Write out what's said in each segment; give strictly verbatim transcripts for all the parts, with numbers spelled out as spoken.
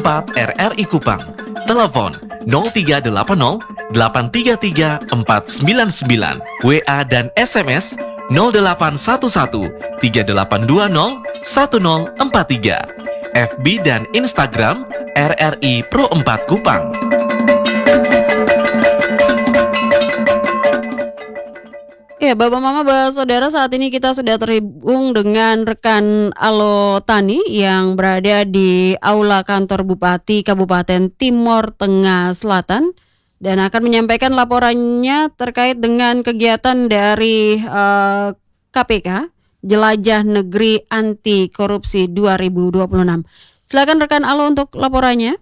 empat R R I Kupang. Telepon nol tiga delapan nol delapan tiga tiga empat sembilan sembilan. W A dan S M S nol delapan satu satu tiga delapan dua nol satu nol empat tiga. F B dan Instagram R R I Pro empat Kupang. Ya, Bapak Mama, Bapak Saudara, saat ini kita sudah terhubung dengan rekan Alo Tani yang berada di Aula Kantor Bupati Kabupaten Timor Tengah Selatan dan akan menyampaikan laporannya terkait dengan kegiatan dari uh, K P K Jelajah Negeri Anti Korupsi dua ribu dua puluh enam. Silakan rekan Alo untuk laporannya.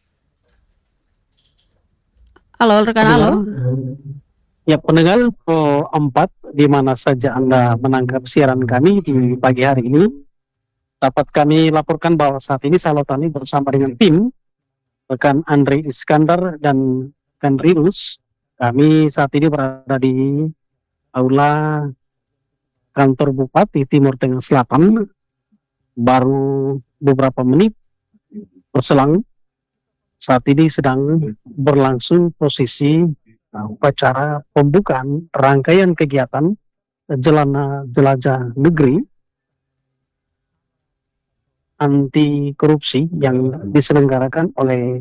Halo rekan Alo. Ya, pendengar Pro empat, di mana saja Anda menangkap siaran kami di pagi hari ini, dapat kami laporkan bahwa saat ini saya Tani bersama dengan tim rekan Andre Iskandar dan rekan Rinus. Kami saat ini berada di Aula Kantor Bupati Timur Tengah Selatan. Baru beberapa menit berselang, saat ini sedang berlangsung posisi upacara pembukaan rangkaian kegiatan Jelana Jelajah Negeri Anti Korupsi yang diselenggarakan oleh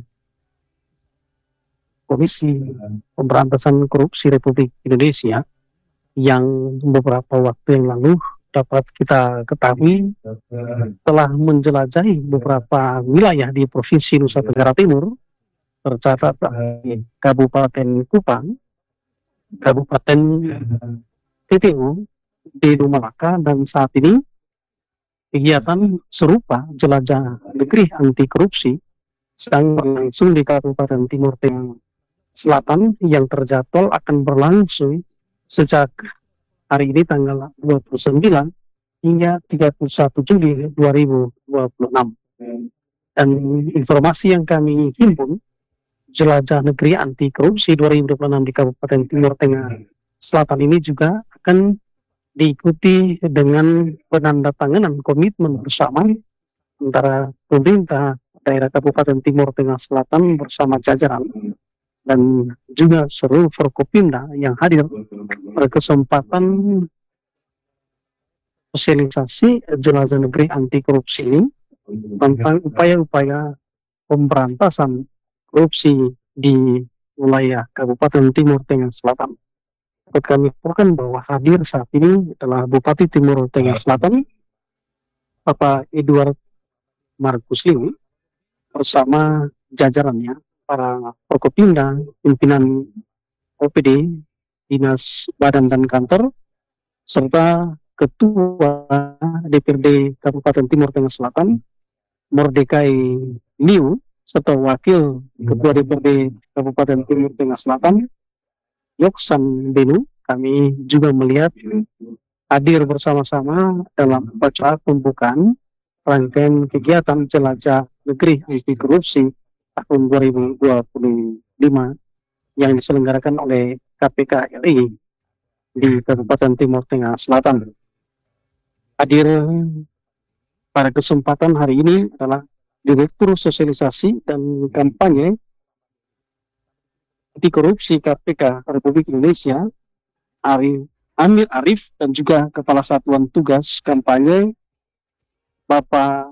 Komisi Pemberantasan Korupsi Republik Indonesia, yang beberapa waktu yang lalu dapat kita ketahui telah menjelajahi beberapa wilayah di Provinsi Nusa Tenggara Timur, tercatat di Kabupaten Kupang, Kabupaten T T U di Malaka, dan saat ini kegiatan serupa Jelajah Negeri Anti Korupsi sedang berlangsung di Kabupaten Timur Tengah Selatan yang terjadwal akan berlangsung sejak hari ini tanggal dua puluh sembilan hingga tiga puluh satu Juli dua ribu dua puluh enam. Dan informasi yang kami himpun, Jelajah Negeri Anti Korupsi dua ribu dua puluh enam di Kabupaten Timur Tengah Selatan ini juga akan diikuti dengan penandatanganan komitmen bersama antara pemerintah daerah Kabupaten Timur Tengah Selatan bersama jajaran dan juga seluruh Forkopimda yang hadir pada kesempatan sosialisasi Jelajah Negeri Anti Korupsi ini tentang upaya-upaya pemberantasan korupsi di wilayah Kabupaten Timur Tengah Selatan. Dapat kami laporkan bahwa hadir saat ini adalah Bupati Timur Tengah Selatan, Bapak Edward Markus Liu, bersama jajarannya, para Forkopimda, pimpinan O P D, Dinas Badan dan Kantor, serta Ketua D P R D Kabupaten Timur Tengah Selatan, Mordekai Liu, serta Wakil Ketua D P R D Kabupaten Timur Tengah Selatan, Yoksan Benu. Kami juga melihat hadir bersama-sama dalam upacara pembukaan rangkaian kegiatan Jelajah Negeri Anti Korupsi tahun dua ribu dua puluh lima yang diselenggarakan oleh K P K R I di Kabupaten Timur Tengah Selatan. Hadir pada kesempatan hari ini adalah Direktur Sosialisasi dan Kampanye Anti Korupsi K P K Republik Indonesia, Arif, Amir Arif, dan juga Kepala Satuan Tugas Kampanye Bapak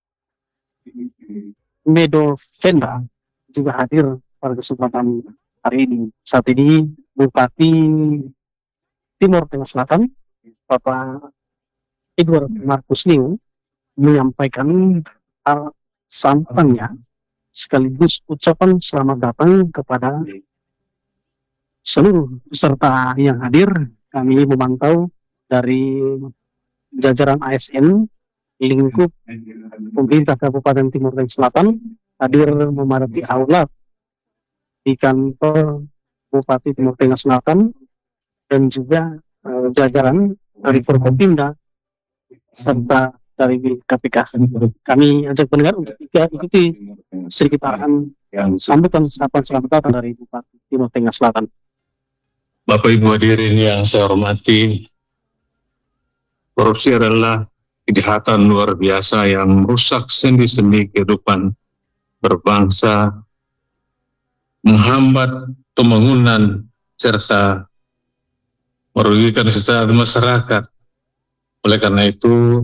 Medo Venda juga hadir pada kesempatan hari ini. Saat ini Bupati Timur Tengah Selatan, Bapak Edward Markus Liu, menyampaikan hal sampannya sekaligus ucapan selamat datang kepada seluruh peserta yang hadir. Kami memantau dari jajaran A S N lingkup pemerintah Kabupaten Timur Tengah Selatan hadir memadati aula di kantor Bupati Timur Tengah Selatan, dan juga uh, jajaran dari Forkopimda serta dari K P K. Kami ajak pendengar untuk ikuti sedikit arahan sambutan sahabat selamat datang dari Bupati Timur Tengah Selatan. Bapak Ibu hadirin yang saya hormati, korupsi adalah kejahatan luar biasa yang merusak sendi-sendi kehidupan berbangsa, menghambat pembangunan serta merugikan kesejahteraan masyarakat. Oleh karena itu,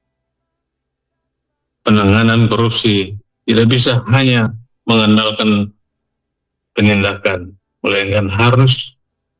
penanganan korupsi tidak bisa hanya mengandalkan penindakan, melainkan harus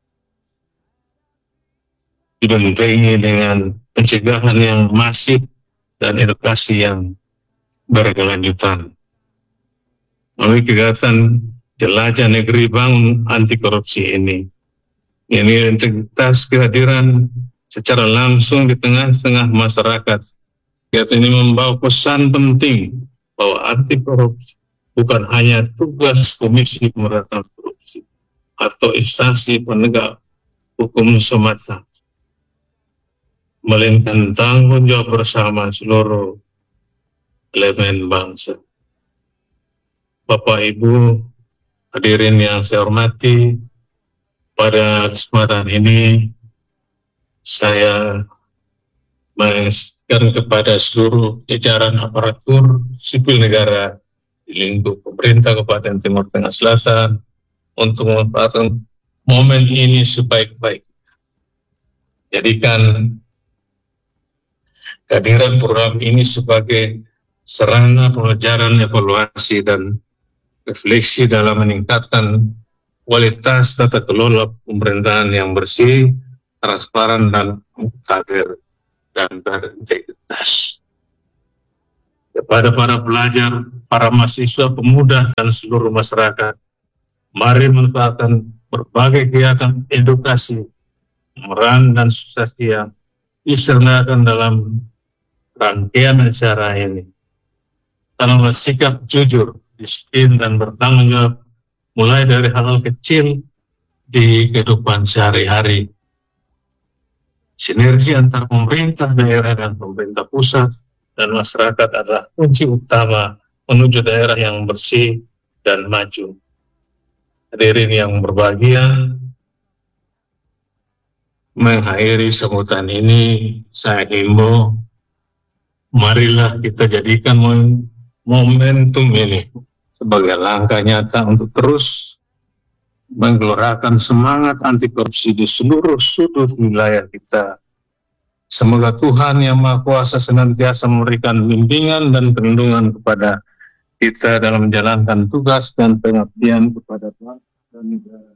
dibentengi dengan pencegahan yang masif dan edukasi yang berkelanjutan. Melalui kegiatan jelajah negeri bangun anti korupsi ini, ini integritas kehadiran secara langsung di tengah-tengah masyarakat. Kegiatan ini membawa pesan penting bahwa anti korupsi bukan hanya tugas Komisi Pemberantasan Korupsi atau instansi penegak hukum semata, melainkan tanggung jawab bersama seluruh elemen bangsa. Bapak Ibu hadirin yang saya hormati, pada kesempatan ini saya mengingatkan kepada seluruh jajaran aparatur sipil negara di lingkup pemerintah Kabupaten Timur Tengah Selatan untuk memanfaatkan momen ini sebaik-baik. Jadikan kehadiran program ini sebagai sarana pelajaran, evaluasi, dan refleksi dalam meningkatkan kualitas tata kelola pemerintahan yang bersih, transparan, dan akuntabel dan berintegritas. Kepada para pelajar, para mahasiswa, pemuda, dan seluruh masyarakat, mari manfaatkan berbagai kegiatan edukasi, pemeran, dan sukses yang diselenggarakan dalam rangkaian acara ini. Tanamlah sikap jujur, disiplin, dan bertanggung jawab mulai dari hal-hal kecil di kehidupan sehari-hari. Sinergi antar pemerintah daerah dan pemerintah pusat dan masyarakat adalah kunci utama menuju daerah yang bersih dan maju. Hadirin yang berbahagia, mengakhiri sambutan ini, saya himbau, marilah kita jadikan momentum ini sebagai langkah nyata untuk terus menggelorakan semangat anti korupsi di seluruh sudut wilayah kita. Semoga Tuhan Yang Maha Kuasa senantiasa memberikan bimbingan dan perlindungan kepada kita dalam menjalankan tugas dan pengabdian kepada Tuhan dan negara.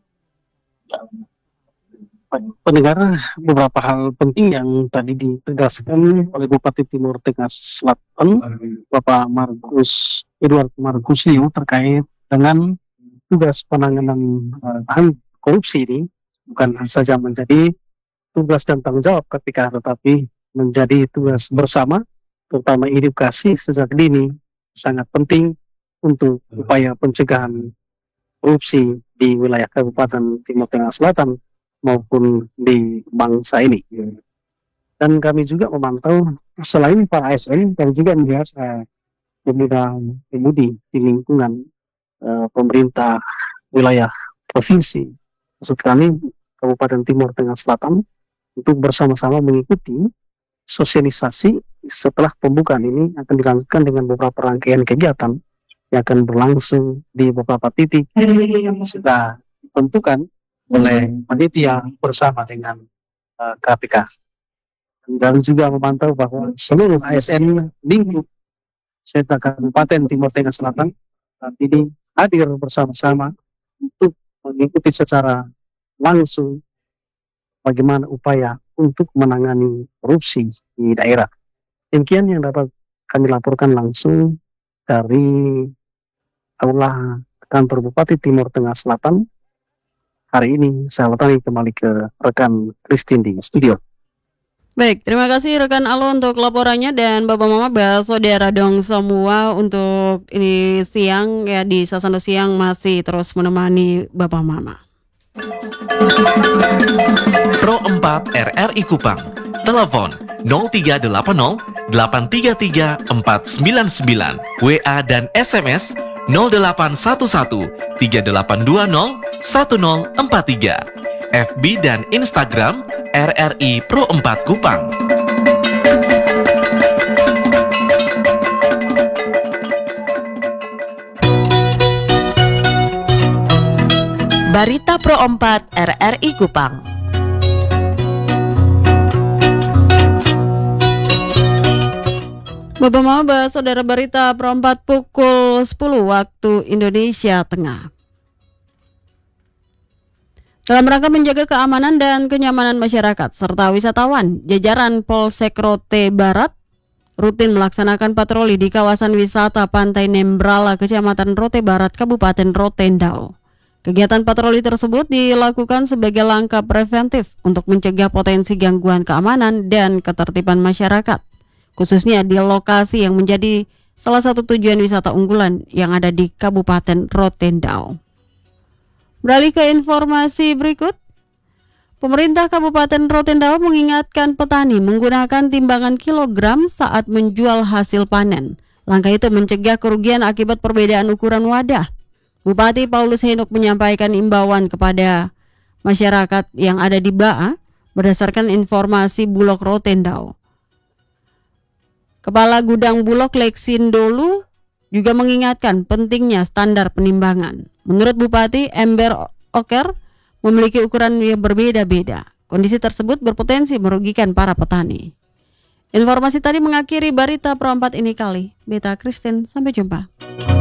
Pendengar, beberapa hal penting yang tadi ditegaskan oleh Bupati Timur Tengah Selatan, Bapak Markus Edward Markus Liu, terkait dengan tugas penanganan uh, korupsi ini bukan saja menjadi tugas dan tanggung jawab K P K, tetapi menjadi tugas bersama, terutama edukasi sejak dini sangat penting untuk upaya pencegahan korupsi di wilayah Kabupaten Timur Tengah Selatan maupun di bangsa ini. Dan kami juga memantau selain para A S N, kami juga melihat uh, pemuda-pemudi di lingkungan uh, pemerintah wilayah provinsi, maksud kami Kabupaten Timur Tengah Selatan, untuk bersama-sama mengikuti sosialisasi setelah pembukaan ini akan dilanjutkan dengan beberapa rangkaian kegiatan yang akan berlangsung di beberapa titik yang sudah ditentukan oleh panitia bersama dengan uh, K P K. Dan juga memantau bahwa seluruh A S N lingkup serta Kabupaten Timur Tengah Selatan saat ini hadir bersama-sama untuk mengikuti secara langsung bagaimana upaya untuk menangani korupsi di daerah. Demikian yang dapat kami laporkan langsung dari Aula Kantor Bupati Timur Tengah Selatan. Hari ini saya letakkan kembali ke rekan Christine di studio. Baik, terima kasih rekan Alo untuk laporannya, dan Bapak Mama saudara dong semua untuk ini siang ya, di Sasando Siang masih terus menemani Bapak Mama. Pro empat R R I Kupang, telepon nol tiga delapan nol delapan tiga tiga empat sembilan sembilan, W A dan S M S nol delapan satu satu tiga delapan dua nol satu nol empat tiga, F B dan Instagram R R I Pro empat Kupang. Barita Pro empat R R I Kupang. Bapak Maba, Saudara Barita Pro empat pukul sepuluh waktu Indonesia Tengah. Dalam rangka menjaga keamanan dan kenyamanan masyarakat serta wisatawan, jajaran Polsek Rote Barat rutin melaksanakan patroli di kawasan wisata Pantai Nembrala, Kecamatan Rote Barat, Kabupaten Rotendao. Kegiatan patroli tersebut dilakukan sebagai langkah preventif untuk mencegah potensi gangguan keamanan dan ketertiban masyarakat, khususnya di lokasi yang menjadi salah satu tujuan wisata unggulan yang ada di Kabupaten Rotendao. Beralih ke informasi berikut, pemerintah Kabupaten Rotendao mengingatkan petani menggunakan timbangan kilogram saat menjual hasil panen. Langkah itu mencegah kerugian akibat perbedaan ukuran wadah. Bupati Paulus Henok menyampaikan imbauan kepada masyarakat yang ada di Baa berdasarkan informasi Bulog Rotendao. Kepala Gudang Bulog Leksindolu juga mengingatkan pentingnya standar penimbangan. Menurut Bupati, ember oker memiliki ukuran yang berbeda-beda. Kondisi tersebut berpotensi merugikan para petani. Informasi tadi mengakhiri Barita Pro empat ini kali. Beta Kristen, sampai jumpa.